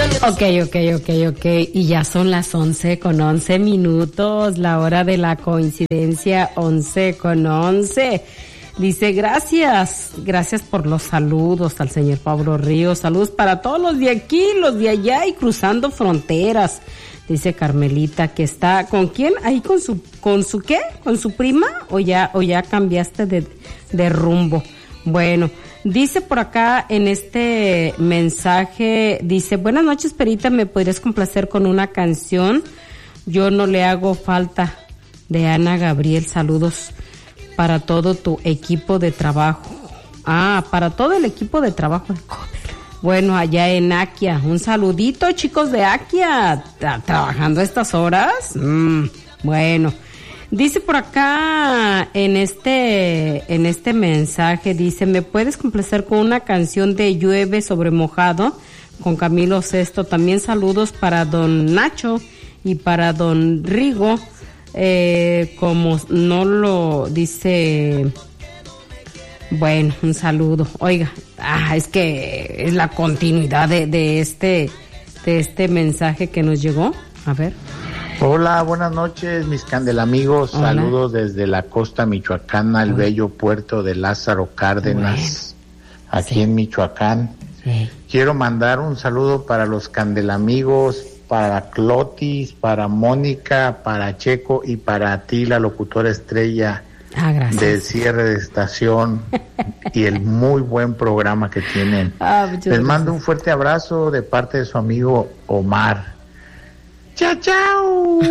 Ok. Y ya son las 11:11, la hora de la coincidencia, 11:11. Dice, gracias por los saludos al señor Pablo Ríos. Saludos para todos los de aquí, los de allá y cruzando fronteras. Dice Carmelita que está, ¿con quién? Ahí con su ¿qué? ¿Con su prima? ¿O ya cambiaste de rumbo? Bueno, dice por acá en este mensaje, dice, buenas noches, Perita, ¿me podrías complacer con una canción? Yo no le hago falta, de Ana Gabriel. Saludos para todo tu equipo de trabajo. Para todo el equipo de trabajo. Bueno, allá en Akia, un saludito, chicos de Akia, trabajando a estas horas. Bueno, dice por acá en este mensaje, dice, ¿me puedes complacer con una canción de Llueve sobre mojado con Camilo Sesto? También saludos para don Nacho y para don Rigo, como no lo dice. Bueno, un saludo. Oiga, es que es la continuidad de este mensaje que nos llegó. A ver. Hola, buenas noches, mis candelamigos. Hola. Saludos desde la costa michoacana, el bello puerto de Lázaro Cárdenas, aquí en Michoacán. Sí. Quiero mandar un saludo para los candelamigos, para Clotis, para Mónica, para Checo y para ti, la locutora estrella del cierre de estación y el muy buen programa que tienen. Les mando un fuerte abrazo de parte de su amigo Omar. ¡Chao!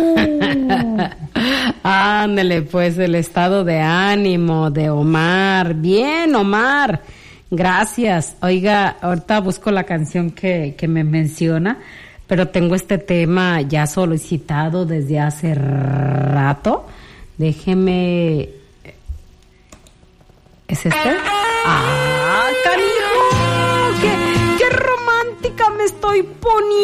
Ándale, pues, el estado de ánimo de Omar. Bien, Omar. Gracias. Oiga, ahorita busco la canción que me menciona, pero tengo este tema ya solicitado desde hace rato. Déjeme. ¿Es este? ¡Canijo! ¡Qué romántica me estoy poniendo!